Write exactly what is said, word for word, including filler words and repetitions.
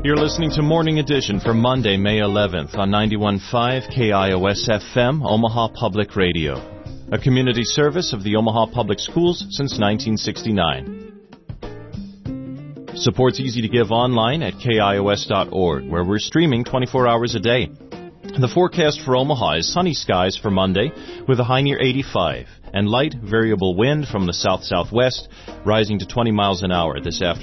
You're listening to Morning Edition for Monday, May eleventh on ninety-one point five K I O S F M, Omaha Public Radio. A community service of the Omaha Public Schools since nineteen sixty-nine. Support's easy to give online at K I O S dot org, where we're streaming twenty-four hours a day. The forecast for Omaha is sunny skies for Monday, with a high near eighty-five, and light variable wind from the south-southwest, rising to twenty miles an hour this afternoon.